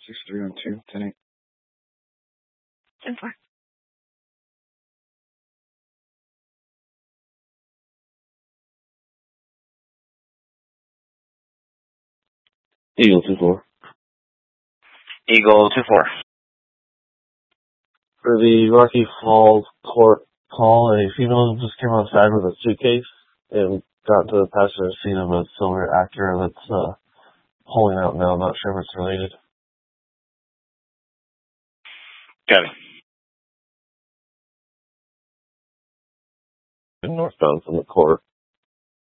6312, 10-8. 10-4. Eagle 2-4. Eagle 2-4. For the Rocky Falls court call, a female just came outside with a suitcase and got to the passenger seat of a silver Acura that's pulling out now. I'm not sure if it's related. Got it. Northbound from the court.